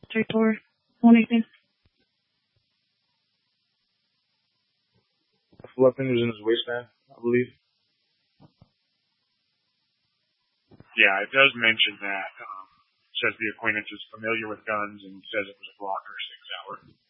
Straightforward. Anything. The weapon was in his waistband, I believe. Yeah, it does mention that. Says the acquaintance is familiar with guns and says it was a Glock or 6 hour.